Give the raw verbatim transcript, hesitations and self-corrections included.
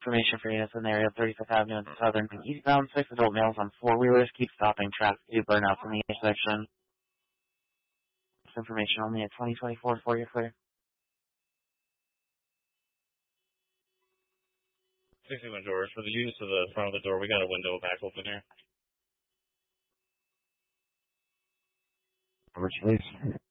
information for units in the area of thirty-fifth Avenue and Southern and eastbound. Six adult males on four-wheelers keep stopping traffic due to burnouts in the intersection. This information only at twenty twenty-four for you clear. sixty-one George, for the units to the front of the door, we got a window back open here. Coverage, please.